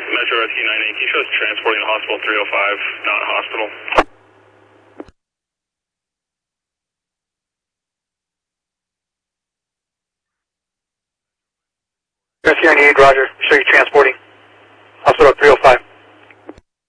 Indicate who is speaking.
Speaker 1: Metro Rescue 918, can you show us transporting to hospital 305, not hospital?
Speaker 2: Rescue 98, roger. Show you transporting. Hospital 305.